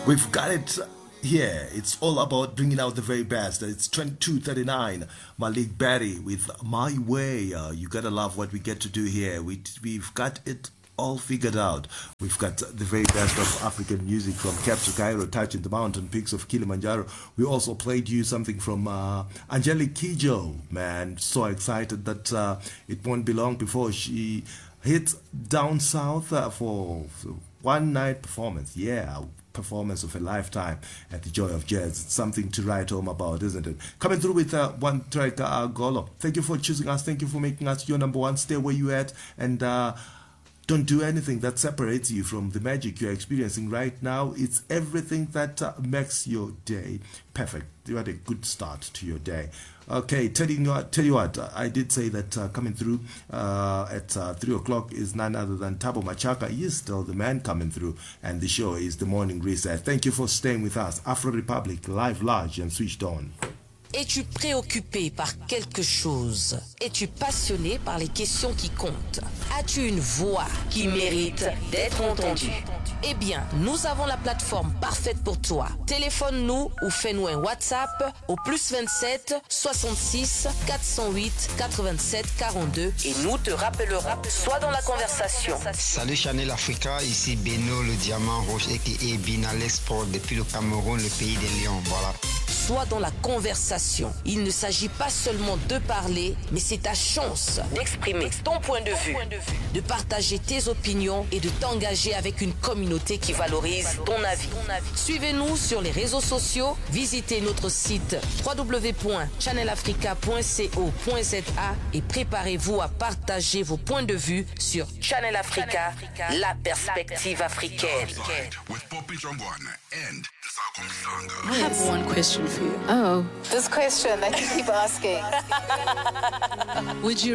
We've got it here. It's all about bringing out the very best. It's 22:39. Malik Berry with My Way. You gotta love what we get to do here. We've got it all figured out. We've got the very best of African music from Cape to Cairo, touching the mountain peaks of Kilimanjaro. We also played you something from Angelique Kidjo. Man, so excited that it won't be long before she hits down south for one night performance. Yeah, performance of a lifetime at the Joy of Jazz. It's something to write home about, isn't it? Coming through with one track, Golo. Thank you for choosing us. Thank you for making us your number one. Stay where you at, and don't do anything that separates you from the magic you're experiencing right now. It's everything that makes your day perfect. You had a good start to your day. Okay, tell you what, I did say that coming through at 3 o'clock is none other than Tabo Machaka. He is still the man coming through, and the show is The Morning Reset. Thank you for staying with us. Afro Republic, live, large, and switched on. Es-tu préoccupé par quelque chose? Es-tu passionné par les questions qui comptent? As-tu une voix qui mérite d'être entendue? Eh bien, nous avons la plateforme parfaite pour toi. Téléphone-nous ou fais-nous un WhatsApp au +27 66 408 87 42 et nous te rappellerons. Sois dans la conversation. Salut Channel Africa, ici Beno le Diamant Rouge et Binal Sport depuis le Cameroun, le pays des Lions. Voilà. Sois dans la conversation. Il ne s'agit pas seulement de parler, mais c'est ta chance d'exprimer ton point de vue, de partager tes opinions et de t'engager avec une communauté qui valorise ton avis. Suivez-nous sur les réseaux sociaux, visitez notre site www.channelafrica.co.za et préparez-vous à partager vos points de vue sur Channel Africa, la perspective africaine. I have one question for you. Oh. This question that you keep asking. Would you